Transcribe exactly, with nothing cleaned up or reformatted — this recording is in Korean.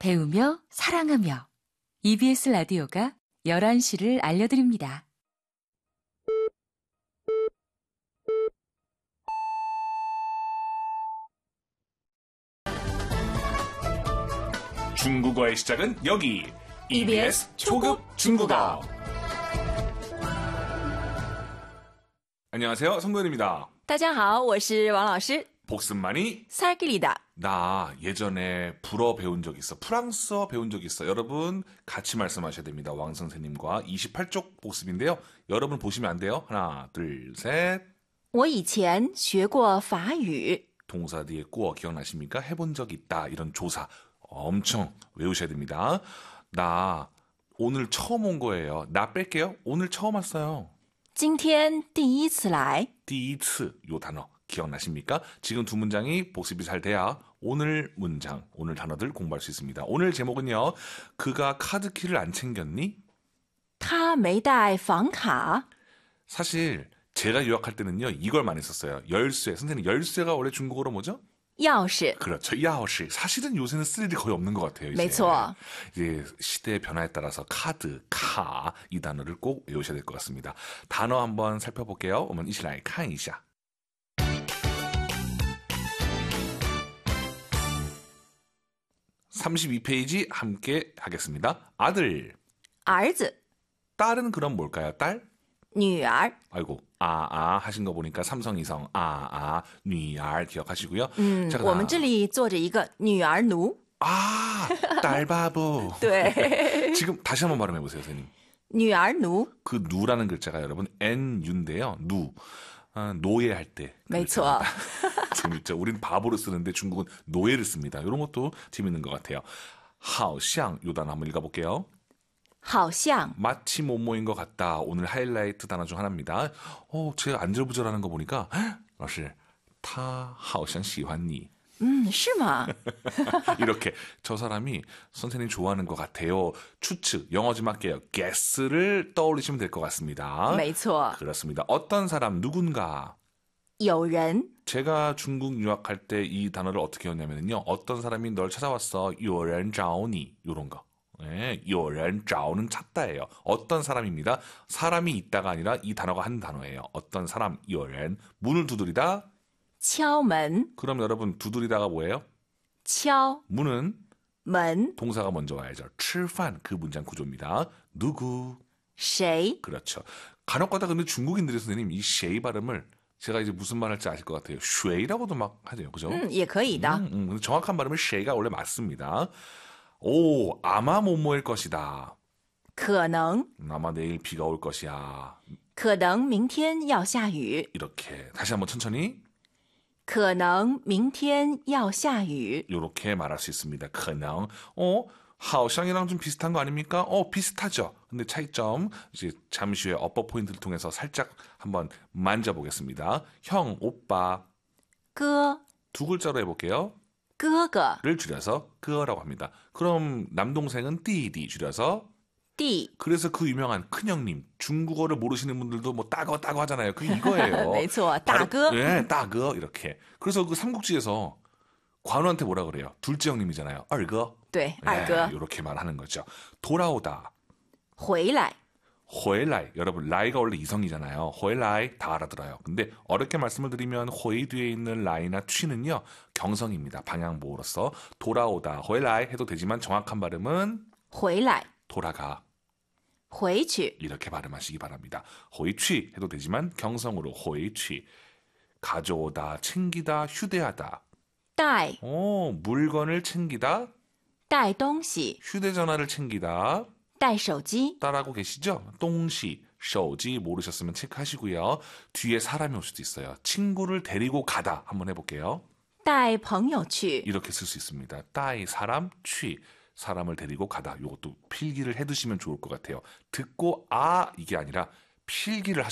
배우며 사랑하며 이비에스 라디오가 열한 시를 알려드립니다. 중국어의 시작은 여기 이비에스 초급 중국어. 안녕하세요, 성도현입니다. 大家好，我是王老师。 복습만이 살길이다. 나 예전에 불어 배운 적 있어. 프랑스어 배운 적 있어. 여러분 같이 말씀하셔야 됩니다. 왕 선생님과 이십팔 쪽 복습인데요. 여러분 보시면 안 돼요. 하나, 둘, 셋. 我以前学过法语。 동사 뒤에 꾸어 기억나십니까? 해본 적 있다. 이런 조사 엄청 외우셔야 됩니다. 나 오늘 처음 온 거예요. 나 뺄게요. 오늘 처음 왔어요. 今天第一次来。 第一次 요 단어 기억나십니까? 지금 두 문장이 복습이 잘 돼야 오늘 문장, 오늘 단어들 공부할 수 있습니다. 오늘 제목은요. 그가 카드키를 안 챙겼니? 他没带房卡。 사실 제가 유학할 때는요. 이걸 많이 썼어요. 열쇠. 선생님 열쇠가 원래 중국어로 뭐죠? 钥匙。 그렇죠. 야오시. 사실은 요새는 쓸 일이 거의 없는 것 같아요. 이제. 没错。 이제 시대의 변화에 따라서 카드, 카 이 단어를 꼭 외우셔야 될 것 같습니다. 단어 한번 살펴볼게요. 我们一起来看一下. 삼십이 페이지 함께 하겠습니다. 아들. 儿子。 딸은 그럼 뭘까요? 딸? 女儿。 아이고, 아아 하신 거 보니까 삼성이성 아아, 女儿 기억하시고요. 嗯， 자, 我们这里坐着一个女儿奴。 아, 딸바보. 对。 지금 다시 한번 발음해 보세요, 선생님. 女儿奴。 그 누라는 글자가 여러분 엔유인데요. 누. 아, 노예할 때. 没错。 재밌죠. 우린 바보로 쓰는데 중국은 노예를 씁니다. 이런 것도 재밌는 것 같아요. 好像 요 단어 한번 읽어볼게요. 好像。 마치 뭐뭐인 것 같다. 오늘 하이라이트 단어 중 하나입니다. 어, 제가 안절부절하는 거 보니까 老师,他好像喜欢你. 嗯，是吗？ 이렇게 저 사람이 선생님 좋아하는 것 같아요. 추측, 영어 좀 할게요. guess를 떠올리시면 될 것 같습니다. 没错。 그렇습니다. 어떤 사람, 누군가. 有人。 제가 중국 유학할 때 이 단어를 어떻게 했냐면요. 어떤 사람이 널 찾아왔어. 有人找你 이런 거. 네, 有人找는 찾다예요. 어떤 사람입니다. 사람이 있다가 아니라 이 단어가 한 단어예요. 어떤 사람, 有人 문을 두드리다. 敲门。 그럼 여러분 두드리다가 뭐예요? 敲。 문은 门。 동사가 먼저 와야죠. 吃饭 그 문장 구조입니다. 누구? 谁？ 그렇죠. 간혹가다 근데 중국인들이 선생님 이 쉐이 발음을 제가 이제 무슨 말 할지 아실 것 같아요. 쉐이라고도 막 하네요. 그죠? 嗯，也可以的。 음, 음, 정확한 발음은 쉐이가 원래 맞습니다. 오, 아마 뭐뭐일 것이다. 可能。 아마 내일 비가 올 것이야. 可能明天要下雨。 이렇게 다시 한번 천천히 可能明天要下雨。 이렇게 말할 수 있습니다. 可能 어, 好像이랑 좀 비슷한 거 아닙니까? 어, 비슷하죠. 근데 차이점 이제 잠시 후에 어퍼 포인트를 통해서 살짝 한번 만져보겠습니다. 형, 오빠. 哥。 두 글자로 해볼게요. 哥哥。 를 줄여서 그어라고 합니다. 그럼 남동생은 띠디 줄여서 弟。 그래서 그 유명한 큰형님 중국어를 모르시는 분들도 뭐 따거 따거 하잖아요. 그게 이거예요. 没错，大哥。 네, 따거 이렇게. 그래서 그 삼국지에서 관우한테 뭐라 그래요? 둘째 형님이잖아요. 二哥. 对，二哥。 이렇게 말하는 거죠. 돌아오다. 回来。 회라이. 여러분 라이가 원래 이성이잖아요. 회라이 다 알아들어요. 근데 어렵게 말씀을 드리면 회이 뒤에 있는 라이나 취는요. 경성입니다. 방향보호로서 돌아오다. 회라이 해도 되지만 정확한 발음은 回来。 돌아가. 回去。 이렇게 발음하시기 바랍니다. 회취 해도 되지만 경성으로 회취. 가져오다, 챙기다, 휴대하다. 带。 오, 물건을 챙기다, 带东西。 휴대전화를 챙기다. 带手机。 따라하고 계시죠? 동시,手지 모르셨으면 체크하시고요. 뒤에 사람이 올 수도 있어요. 친구를 데리고 가다 한번 해볼게요. 带朋友去。 이렇게 쓸 수 있습니다. 따이 사람, 취 사람을 데리고 가다. 이것도 필기를 해두시면 좋을 것 같아요. 듣고 아 이게 아니라 필기를 하시